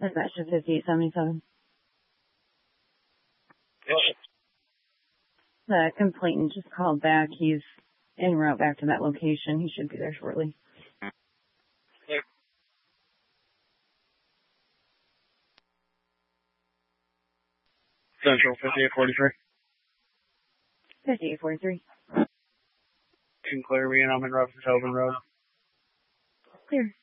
Dispatch to 5877. The complainant just called back. He's en route back to that location. He should be there shortly. Central 5843. 5843. Clear me, and I'm en route to Tobin Road. Clear.